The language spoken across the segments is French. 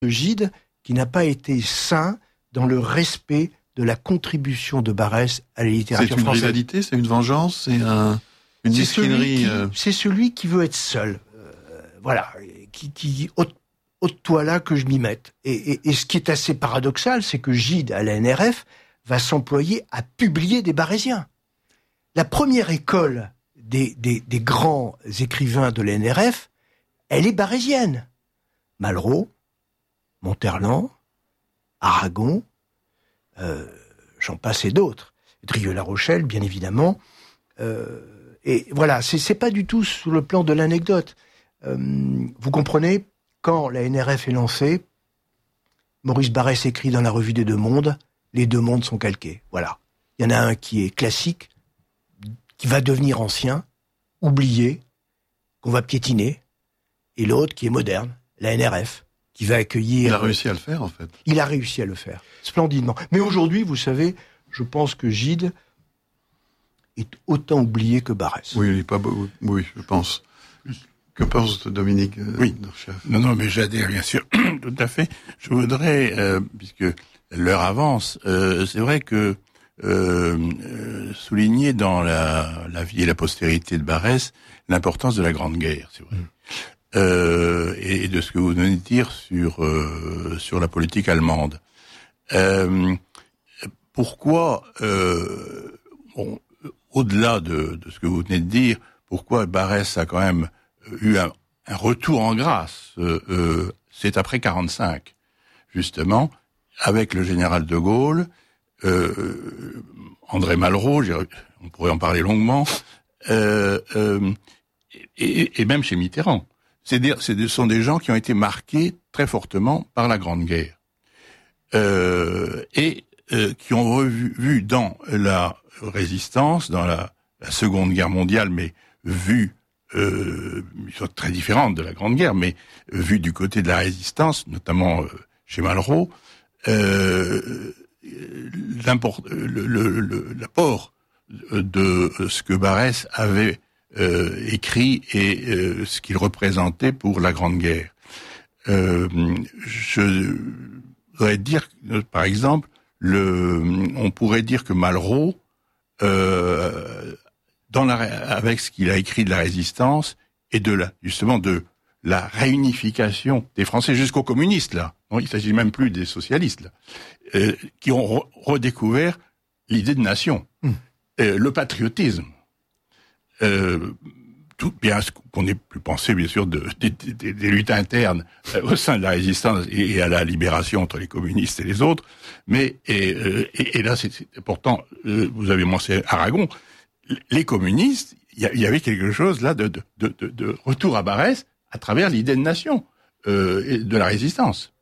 de Gide qui n'a pas été sain dans le respect de la contribution de Barrès à la littérature française. C'est une rivalité, c'est une vengeance, c'est une mesquinerie. C'est celui qui veut être seul. Voilà, qui ôte-toi là que je m'y mette. Et ce qui est assez paradoxal, c'est que Gide, à la NRF, va s'employer à publier des Barrésiens. La première école des grands écrivains de la NRF, elle est barrésienne. Malraux, Monterland, Aragon, j'en passe et d'autres. Drieux-La Rochelle, bien évidemment. Et voilà, c'est pas du tout sur le plan de l'anecdote. Vous comprenez, quand la NRF est lancée, Maurice Barrès écrit dans la revue des Deux Mondes, les Deux Mondes sont calqués. Voilà. Il y en a un qui est classique, qui va devenir ancien, oublié, qu'on va piétiner, et l'autre qui est moderne, la NRF, qui va accueillir... Il a réussi à le faire, en fait. Il a réussi à le faire, splendidement. Mais aujourd'hui, vous savez, je pense que Gide est autant oublié que Barrès. Oui, il n'est pas beau. Oui, je pense. Que pense Dominique Oui. Non, mais j'adhère, bien sûr, tout à fait. Je voudrais, puisque l'heure avance, c'est vrai que souligner dans la vie et la postérité de Barrès l'importance de la Grande Guerre, c'est vrai. Et de ce que vous venez de dire sur la politique allemande. Pourquoi, au-delà de ce que vous venez de dire, pourquoi Barrès a quand même eu un retour en grâce, c'est après 45, justement, avec le général de Gaulle, André Malraux, on pourrait en parler longuement, et même chez Mitterrand. Ce sont des gens qui ont été marqués très fortement par la Grande Guerre, et qui ont vu dans la résistance, dans la Seconde Guerre mondiale, mais vue très différente de la Grande Guerre, mais vue du côté de la résistance, notamment chez Malraux, l'apport de ce que Barrès avait écrit et ce qu'il représentait pour la Grande Guerre. Je voudrais dire, par exemple, on pourrait dire que Malraux, avec ce qu'il a écrit de la résistance et justement de la réunification des Français jusqu'aux communistes, là. Non, il s'agit même plus des socialistes, là, qui ont redécouvert l'idée de nation, le patriotisme. Tout bien ce qu'on ait pu penser, bien sûr, des luttes internes au sein de la résistance et à la libération entre les communistes et les autres. Mais et là, c'est pourtant, vous avez mentionné Aragon, les communistes, il y avait quelque chose là de retour à Barrès à travers l'idée de nation et de la résistance.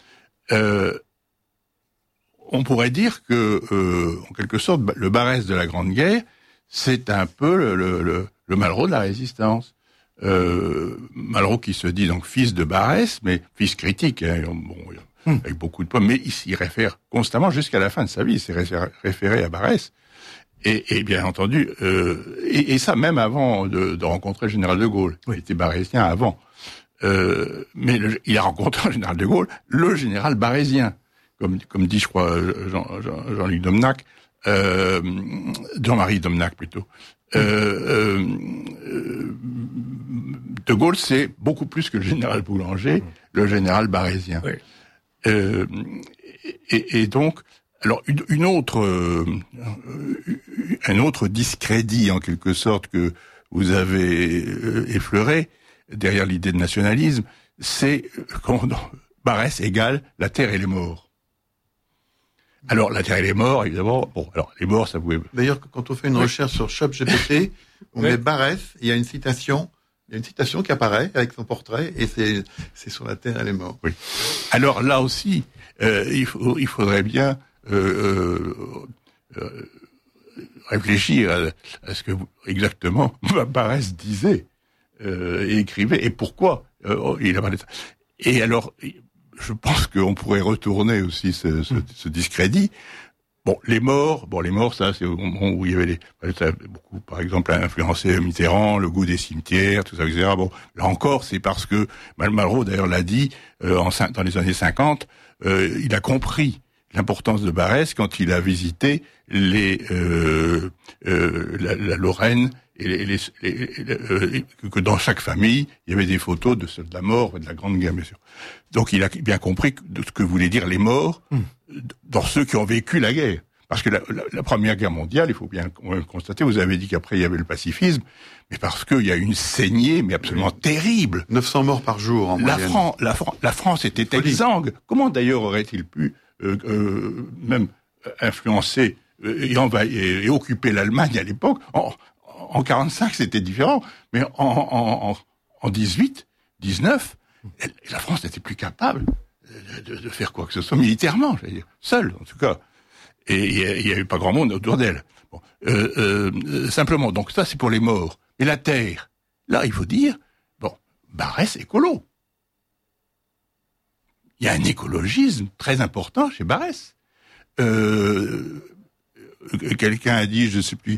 On pourrait dire que, en quelque sorte, le Barrès de la Grande Guerre, c'est un peu le Malraux de la résistance. Malraux qui se dit donc fils de Barrès, mais fils critique, hein, avec beaucoup de poids, mais il s'y réfère constamment jusqu'à la fin de sa vie, il s'est référé à Barrès. Et bien entendu, et ça même avant de rencontrer le général de Gaulle. Il était barrésien avant. Mais il a rencontré le général de Gaulle, le général barrésien, comme dit, je crois, Jean-Luc Domnac, Jean-Marie Domnac plutôt. De Gaulle, c'est beaucoup plus que le général Boulanger, le général barrésien. Oui. Et donc, alors un autre discrédit en quelque sorte que vous avez effleuré derrière l'idée de nationalisme, c'est quand Barrès égale la terre et les morts. Alors la terre et les morts, évidemment. Bon, alors les morts, ça pouvait. D'ailleurs, quand on fait une recherche sur ChatGPT, on met Barrès, il y a une citation qui apparaît avec son portrait, et c'est sur la terre et les morts. Oui. Alors là aussi, il faudrait bien réfléchir à ce que exactement Barrès disait et écrivait, et pourquoi il a parlé de ça. Et alors, je pense qu'on pourrait retourner aussi ce discrédit Bon, les morts, ça, c'est au moment où il y avait ça a beaucoup, par exemple, influencé Mitterrand, le goût des cimetières, tout ça, etc. Bon, là encore, c'est parce que Malraux, d'ailleurs, l'a dit, dans les années 50, il a compris l'importance de Barrès quand il a visité la Lorraine et que dans chaque famille, il y avait des photos de la mort et de la Grande Guerre, bien sûr. Donc il a bien compris de ce que voulaient dire les morts dans ceux qui ont vécu la guerre. Parce que la Première Guerre mondiale, il faut bien constater, vous avez dit qu'après il y avait le pacifisme, mais parce qu'il y a une saignée, mais absolument terrible. 900 morts par jour en moyenne. La France était exsangue. Comment d'ailleurs aurait-il pu même influencer et occuper l'Allemagne à l'époque? En 45, c'était différent, mais en 18, 19, la France n'était plus capable de faire quoi que ce soit militairement, je veux dire, seule en tout cas. Et il y a eu pas grand monde autour d'elle. Bon, simplement, donc ça c'est pour les morts. Mais la terre, là il faut dire, bon, Barrès écolo. Il y a un écologisme très important chez Barrès. Quelqu'un a dit, je sais plus,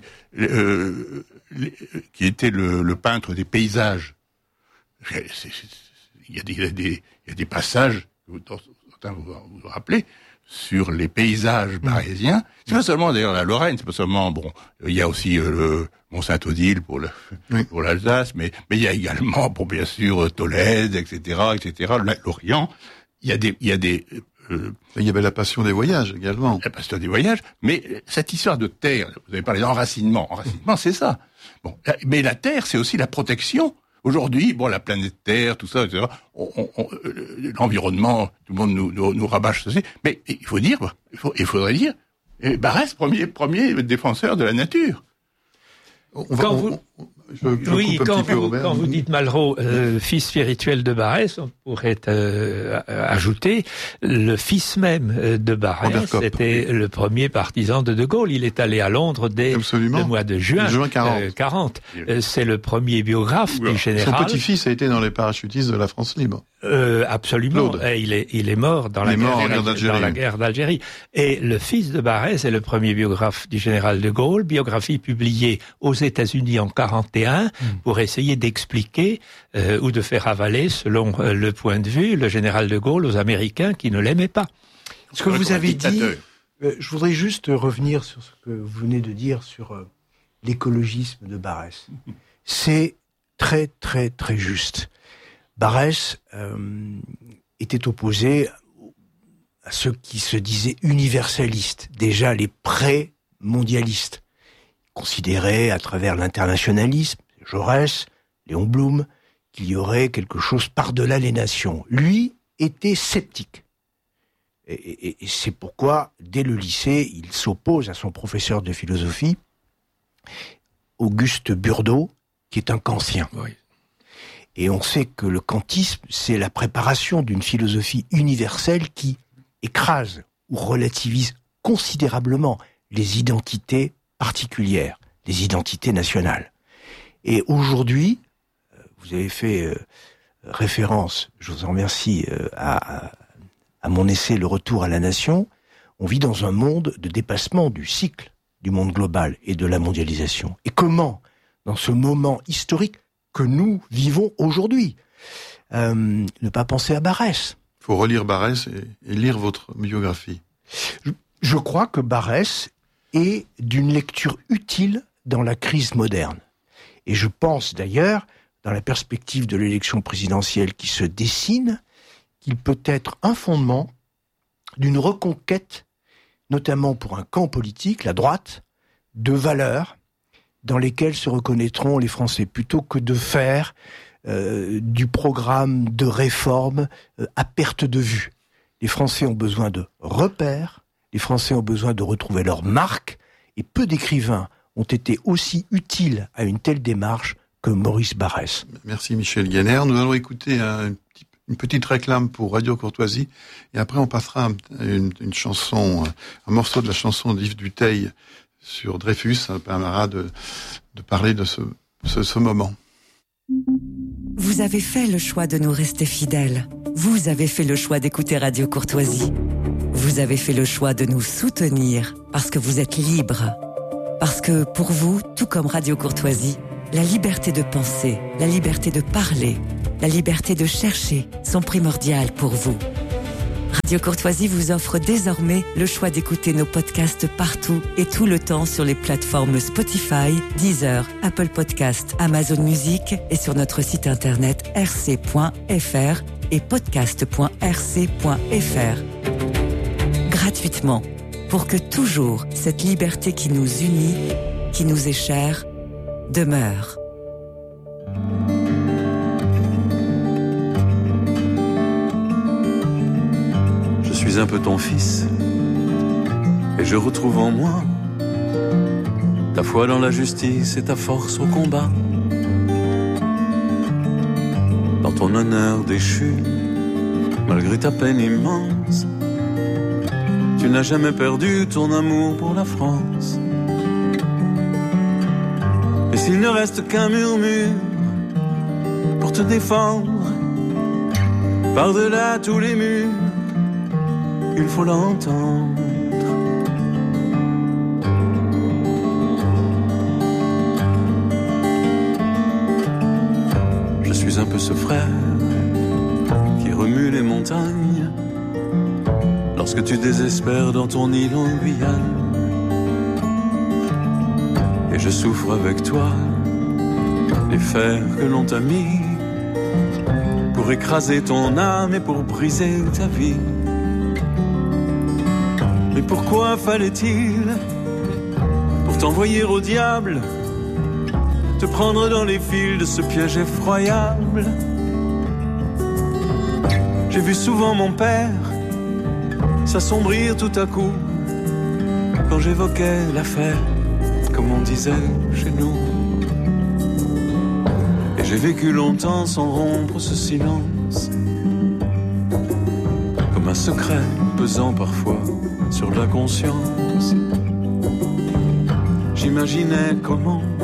qui était le peintre des paysages. Il y a des passages, vous vous rappelez, sur les paysages barésiens. C'est pas seulement d'ailleurs la Lorraine, c'est pas seulement, bon, il y a aussi le Mont-Saint-Odile pour l'Alsace, mais il y a également, bon, bien sûr, Tolède, etc., l'Orient. Il y a des il y avait la passion des voyages également. La passion des voyages, mais cette histoire de terre, vous avez parlé d'enracinement. Enracinement, c'est ça. Bon, mais la terre, c'est aussi la protection. Aujourd'hui, bon, la planète Terre, tout ça, etc. L'environnement, tout le monde nous rabâche ceci. Mais il faut dire, il faudrait dire, Barrès, premier défenseur de la nature. Quand vous dites Malraux, fils spirituel de Barrès, on pourrait ajouter le fils même de Barrès était le premier partisan de Gaulle. Il est allé à Londres dès le mois de juin 40. C'est le premier biographe du général. Son petit-fils a été dans les parachutistes de la France libre. Absolument. Il est mort dans la guerre d'Algérie. Et le fils de Barrès est le premier biographe du général de Gaulle, biographie publiée aux États-Unis en 41 pour essayer d'expliquer ou de faire avaler, selon le point de vue, le général de Gaulle aux Américains qui ne l'aimaient pas. Ce que vous avez dit, je voudrais juste revenir sur ce que vous venez de dire sur l'écologisme de Barrès. C'est très, très, très juste. Barrès était opposé à ceux qui se disaient universalistes, déjà les pré-mondialistes, considéraient à travers l'internationalisme, Jaurès, Léon Blum, qu'il y aurait quelque chose par-delà les nations. Lui était sceptique. Et c'est pourquoi, dès le lycée, il s'oppose à son professeur de philosophie, Auguste Burdeau, qui est un kantien. Oui. Et on sait que le kantisme, c'est la préparation d'une philosophie universelle qui écrase ou relativise considérablement les identités particulières, les identités nationales. Et aujourd'hui, vous avez fait référence, je vous en remercie, à mon essai « Le retour à la nation », on vit dans un monde de dépassement du cycle du monde global et de la mondialisation. Et comment, dans ce moment historique que nous vivons aujourd'hui, ne pas penser à Barrès? Il faut relire Barrès et lire votre biographie. Je crois que Barrès est d'une lecture utile dans la crise moderne. Et je pense d'ailleurs, dans la perspective de l'élection présidentielle qui se dessine, qu'il peut être un fondement d'une reconquête, notamment pour un camp politique, la droite, de valeurs dans lesquelles se reconnaîtront les Français, plutôt que de faire du programme de réforme à perte de vue. Les Français ont besoin de repères, les Français ont besoin de retrouver leur marque, et peu d'écrivains ont été aussi utiles à une telle démarche que Maurice Barrès. Merci Michel Guéner. Nous allons écouter une petite réclame pour Radio Courtoisie, et après on passera une chanson, un morceau de la chanson d'Yves Duteil sur Dreyfus. Ça permettra de parler de ce moment. Vous avez fait le choix de nous rester fidèles. Vous avez fait le choix d'écouter Radio Courtoisie. Vous Vous avez fait le choix de nous soutenir parce que vous êtes libre. Parce que pour vous, tout comme Radio Courtoisie, la liberté de penser, la liberté de parler, la liberté de chercher sont primordiales pour vous. Radio Courtoisie vous offre désormais le choix d'écouter nos podcasts partout et tout le temps sur les plateformes Spotify, Deezer, Apple Podcasts, Amazon Music et sur notre site internet rc.fr et podcast.rc.fr. Gratuitement, pour que toujours cette liberté qui nous unit, qui nous est chère, demeure. Je suis un peu ton fils, et je retrouve en moi ta foi dans la justice et ta force au combat. Dans ton honneur déchu, malgré ta peine immense, tu n'as jamais perdu ton amour pour la France. Et s'il ne reste qu'un murmure pour te défendre, par-delà tous les murs, il faut l'entendre. Je suis un peu ce frère qui remue les montagnes lorsque tu désespères dans ton île en Guyane. Et je souffre avec toi les fers que l'on t'a mis pour écraser ton âme et pour briser ta vie. Mais pourquoi fallait-il, pour t'envoyer au diable, te prendre dans les fils de ce piège effroyable? J'ai vu souvent mon père s'assombrir tout à coup quand j'évoquais l'affaire, comme on disait chez nous. Et j'ai vécu longtemps sans rompre ce silence, comme un secret pesant parfois sur la conscience. J'imaginais comment